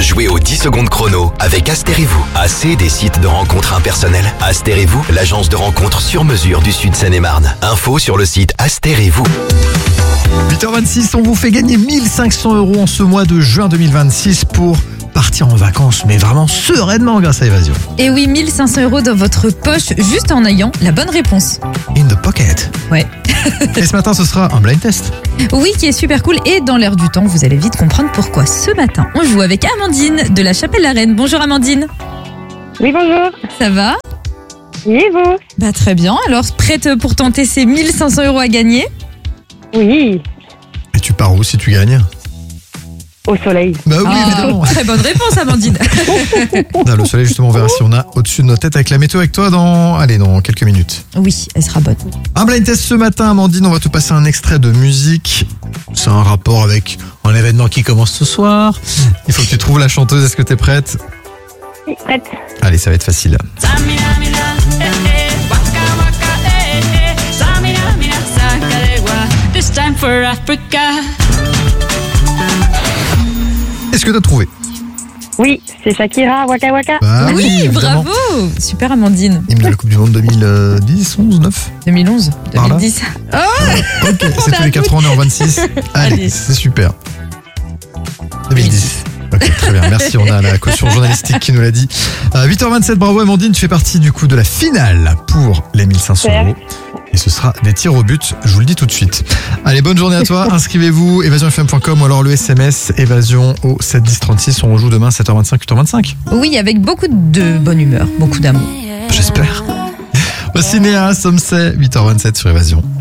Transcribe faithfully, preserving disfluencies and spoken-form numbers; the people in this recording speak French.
Jouez aux dix secondes chrono avec Aster et vous. Assez des sites de rencontres impersonnels. Aster et vous, l'agence de rencontres sur mesure du Sud Seine-et-Marne. Info sur le site Aster et vous. huit heures vingt-six, on vous fait gagner mille cinq cents euros en ce mois de juin deux mille vingt-six pour partir en vacances, mais vraiment sereinement grâce à Évasion. Et oui, mille cinq cents euros dans votre poche, juste en ayant la bonne réponse. In the pocket. Ouais. Et ce matin, ce sera un blind test. Oui, qui est super cool. Et dans l'air du temps, vous allez vite comprendre pourquoi. Ce matin, on joue avec Amandine de la Chapelle-la-Reine. Bonjour Amandine. Oui, bonjour. Ça va ? Oui, et vous ? Bah très bien. Alors, prête pour tenter ces mille cinq cents euros à gagner ? Oui, Et tu pars où si tu gagnes? au soleil. Bah oui, Ah, évidemment. très bonne réponse Amandine. Non, le soleil, justement, on verra si on a au-dessus de nos têtes avec la météo avec toi dans, allez, dans quelques minutes. Oui, elle sera bonne. Un blind test ce matin, Amandine, on va te passer un extrait de musique. C'est un rapport avec un événement qui commence ce soir. Il faut que tu trouves la chanteuse, est-ce que t'es prête? Oui, prête. Allez, ça va être facile. This time for Africa. Est-ce que t'as trouvé? Oui, c'est Shakira, Waka Waka. Bah oui, évidemment. bravo. Super Amandine. Hymne de la Coupe du Monde deux mille dix, onze, neuf. deux mille onze, Par là. deux mille dix. Oh, Ok, c'est a tous les quatre ans, on est en vingt-six. Allez, Allez. c'est super. deux mille dix. Ok, très bien. Merci, on a la caution journalistique qui nous l'a dit. Euh, huit heures vingt-sept, bravo Amandine, tu fais partie du coup de la finale pour les mille cinq cents Super. euros. Et ce sera des tirs au but, je vous le dis tout de suite. Allez, bonne journée à toi, inscrivez-vous, évasion f m point com ou alors le S M S, évasion au sept dix trente-six, on rejoue demain sept heures vingt-cinq, huit heures vingt-cinq. oui, avec beaucoup de bonne humeur, beaucoup d'amour. J'espère. Voici Néa, Sommet, huit heures vingt-sept sur Évasion.